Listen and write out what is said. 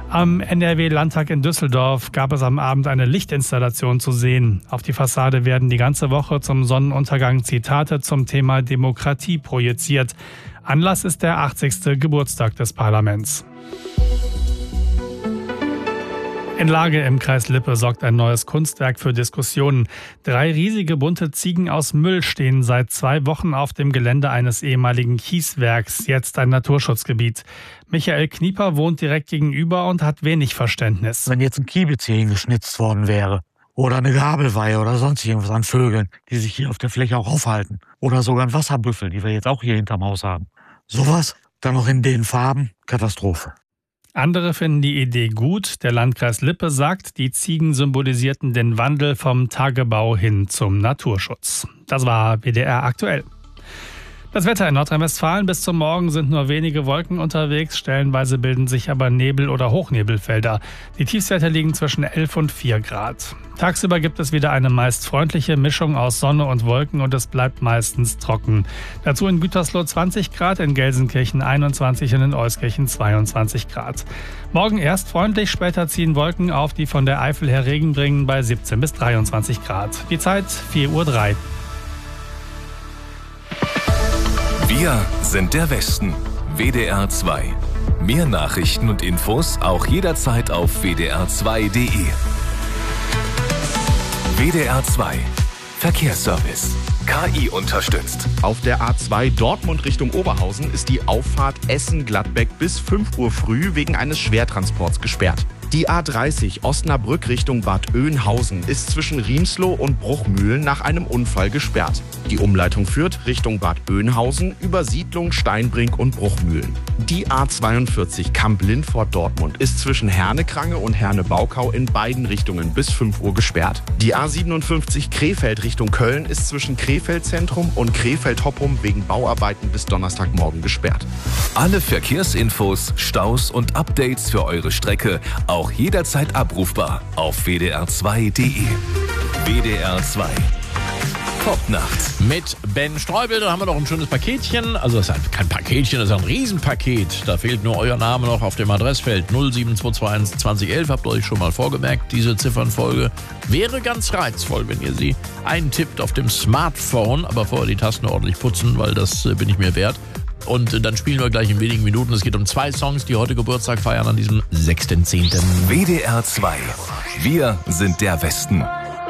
Am NRW-Landtag in Düsseldorf gab es am Abend eine Lichtinstallation zu sehen. Auf die Fassade werden die ganze Woche zum Sonnenuntergang Zitate zum Thema Demokratie projiziert. Anlass ist der 80. Geburtstag des Parlaments. In Lage im Kreis Lippe sorgt ein neues Kunstwerk für Diskussionen. 3 riesige bunte Ziegen aus Müll stehen seit 2 Wochen auf dem Gelände eines ehemaligen Kieswerks, jetzt ein Naturschutzgebiet. Michael Knieper wohnt direkt gegenüber und hat wenig Verständnis. Wenn jetzt ein Kiebitz hier geschnitzt worden wäre oder eine Gabelweihe oder sonst irgendwas an Vögeln, die sich hier auf der Fläche auch aufhalten oder sogar ein Wasserbüffel, die wir jetzt auch hier hinterm Haus haben. Sowas, dann noch in den Farben, Katastrophe. Andere finden die Idee gut. Der Landkreis Lippe sagt, die Ziegen symbolisierten den Wandel vom Tagebau hin zum Naturschutz. Das war WDR aktuell. Das Wetter in Nordrhein-Westfalen: bis zum Morgen sind nur wenige Wolken unterwegs. Stellenweise bilden sich aber Nebel- oder Hochnebelfelder. Die Tiefstwerte liegen zwischen 11 und 4 Grad. Tagsüber gibt es wieder eine meist freundliche Mischung aus Sonne und Wolken und es bleibt meistens trocken. Dazu in Gütersloh 20 Grad, in Gelsenkirchen 21 und in Euskirchen 22 Grad. Morgen erst freundlich, später ziehen Wolken auf, die von der Eifel her Regen bringen, bei 17 bis 23 Grad. Die Zeit 4:03 Uhr. Wir sind der Westen. WDR 2. Mehr Nachrichten und Infos auch jederzeit auf wdr2.de. WDR 2. Verkehrsservice. KI unterstützt. Auf der A2 Dortmund Richtung Oberhausen ist die Auffahrt Essen-Gladbeck bis 5 Uhr früh wegen eines Schwertransports gesperrt. Die A30 Osnabrück Richtung Bad Oeynhausen ist zwischen Riemsloh und Bruchmühlen nach einem Unfall gesperrt. Die Umleitung führt Richtung Bad Oeynhausen über Siedlung Steinbrink und Bruchmühlen. Die A42 Kamp-Lindfort-Dortmund ist zwischen Herne-Krange und Herne-Baukau in beiden Richtungen bis 5 Uhr gesperrt. Die A57 Krefeld Richtung Köln ist zwischen Krefeld-Zentrum und Krefeld-Hoppum wegen Bauarbeiten bis Donnerstagmorgen gesperrt. Alle Verkehrsinfos, Staus und Updates für eure Strecke auch jederzeit abrufbar auf wdr2.de. WDR 2. Popnacht. Mit Ben Streubel, da haben wir noch ein schönes Paketchen. Also das ist kein Paketchen, das ist ein Riesenpaket. Da fehlt nur euer Name noch auf dem Adressfeld 07221 2011. Habt ihr euch schon mal vorgemerkt, diese Ziffernfolge. Wäre ganz reizvoll, wenn ihr sie eintippt auf dem Smartphone. Aber vorher die Tasten ordentlich putzen, weil das bin ich mir wert. Und dann spielen wir gleich in wenigen Minuten. Es geht um 2 Songs, die heute Geburtstag feiern an diesem 6.10. WDR 2. Wir sind der Westen.